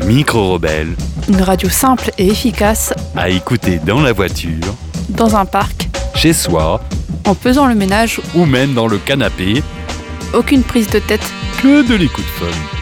Micro-Rebelle, Une radio simple et efficace, à écouter dans la voiture, dans un parc, chez soi en faisant le ménage, ou même dans le canapé, aucune prise de tête. que de l'écoute fun.